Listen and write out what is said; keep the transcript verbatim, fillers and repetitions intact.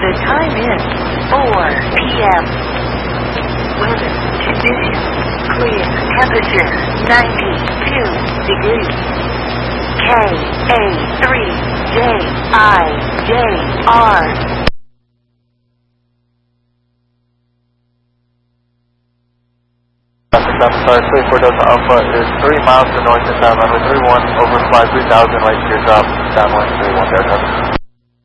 The time is four p m Weather conditions clear. Temperature ninety-two degrees. K A three J I J R. Sorry, three four Delta Alpha is three miles to north and down runway three one, over flight three thousand, right to your drop, downwind three one Delta.